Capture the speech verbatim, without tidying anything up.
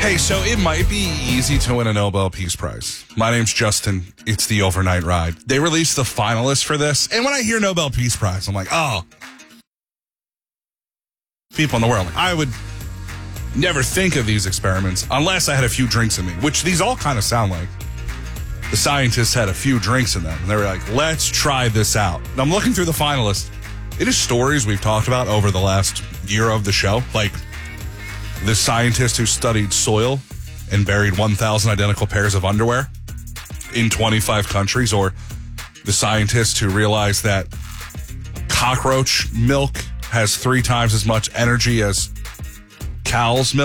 Hey, so it might be easy to win a Nobel Peace Prize. My name's Justin. It's the Overnight Ride. They released the finalists for this, and when I hear Nobel Peace Prize, I'm like, oh, people in the world. I would never think of these experiments unless I had a few drinks in me, which these all kind of sound like. The scientists had a few drinks in them, and they were like, let's try this out. And I'm looking through the finalists. It is stories we've talked about over the last year of the show, like the scientist who studied soil and buried one thousand identical pairs of underwear in twenty-five countries, or the scientist who realized that cockroach milk has three times as much energy as cow's milk.